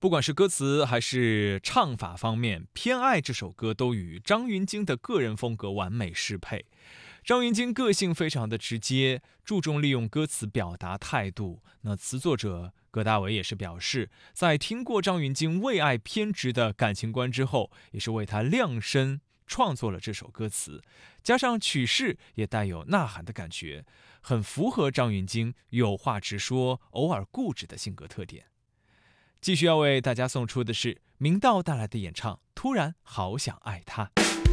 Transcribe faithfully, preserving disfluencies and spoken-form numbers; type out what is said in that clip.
不管是歌词还是唱法方面，《偏爱》这首歌都与张芸京的个人风格完美适配。张芸京个性非常的直接，注重利用歌词表达态度。那词作者葛大为也是表示，在听过张芸京为爱偏执的感情观之后，也是为他量身创作了这首歌词，加上曲式也带有呐喊的感觉，很符合张芸京有话直说、偶尔固执的性格特点。继续要为大家送出的是明道带来的演唱《突然好想爱他》。